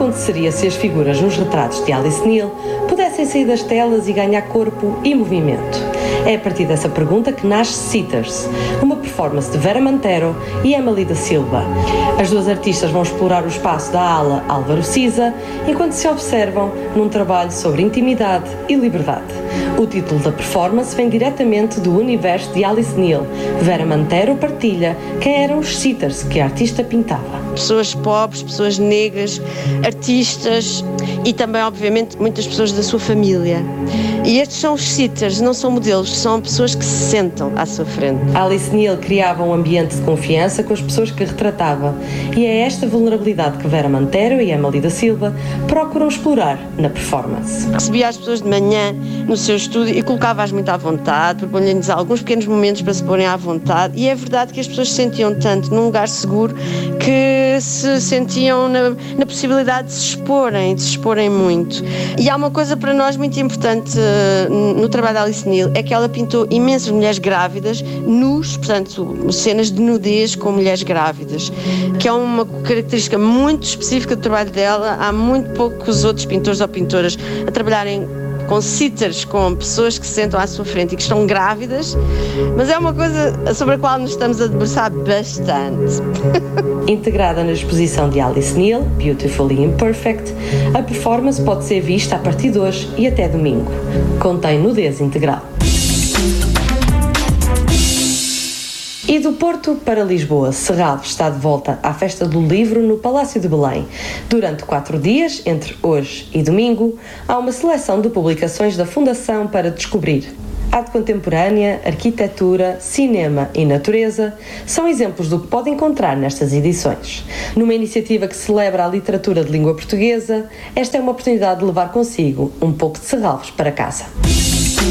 aconteceria se as figuras nos retratos de Alice Neel pudessem sair das telas e ganhar corpo e movimento? É a partir dessa pergunta que nasce Sitters, uma performance de Vera Montero e Emily da Silva. As duas artistas vão explorar o espaço da ala Álvaro Siza, enquanto se observam num trabalho sobre intimidade e liberdade. O título da performance vem diretamente do universo de Alice Neel. Vera Montero partilha quem eram os Sitters que a artista pintava. Pessoas pobres, pessoas negras, artistas e também, obviamente, muitas pessoas da sua família. E estes são os Sitters, não são modelos, são pessoas que se sentam à sua frente. Alice Neel criava um ambiente de confiança com as pessoas que retratava, e é esta vulnerabilidade que Vera Montero e Emily da Silva procuram explorar na performance. Recebia as pessoas de manhã no seu estúdio e colocava-as muito à vontade, propunha-lhes alguns pequenos momentos para se porem à vontade, e é verdade que as pessoas se sentiam tanto num lugar seguro que se sentiam na possibilidade de se exporem muito. E há uma coisa para nós muito importante no trabalho da Alice Neel, é que ela pintou imensas mulheres grávidas, nus, portanto, cenas de nudez com mulheres grávidas, que é uma característica muito específica do trabalho dela. Há muito poucos outros pintores ou pintoras a trabalharem com sitters, com pessoas que se sentam à sua frente e que estão grávidas, mas é uma coisa sobre a qual nos estamos a debruçar bastante. Integrada na exposição de Alice Neel, Beautifully Imperfect, a performance pode ser vista a partir de hoje e até domingo. Contém nudez integral. E do Porto para Lisboa, Serralves está de volta à Festa do Livro no Palácio de Belém. Durante 4 dias, entre hoje e domingo, há uma seleção de publicações da Fundação para descobrir. Arte contemporânea, arquitetura, cinema e natureza são exemplos do que pode encontrar nestas edições. Numa iniciativa que celebra a literatura de língua portuguesa, esta é uma oportunidade de levar consigo um pouco de Serralves para casa.